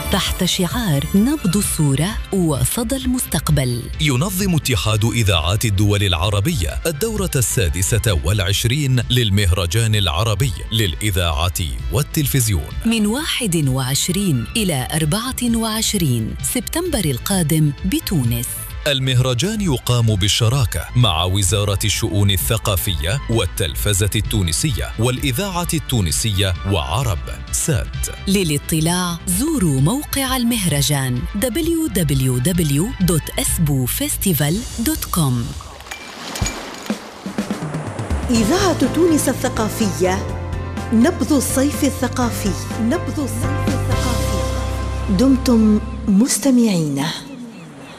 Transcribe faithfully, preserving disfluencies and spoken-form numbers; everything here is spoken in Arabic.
تحت شعار نبض الصورة وصدى المستقبل. ينظم اتحاد إذاعات الدول العربية الدورة السادسة والعشرين للمهرجان العربي للإذاعة والتلفزيون من واحد وعشرين إلى أربعة وعشرين سبتمبر القادم بتونس. المهرجان يقام بالشراكة مع وزارة الشؤون الثقافية والتلفزة التونسية والإذاعة التونسية وعرب سات. للاطلاع زوروا موقع المهرجان دبليو دبليو دبليو دوت اسبو فيستيفال دوت كوم. إذاعة تونس الثقافية، نبض الصيف الثقافي. نبض الصيف الثقافي. دمتم مستمعين.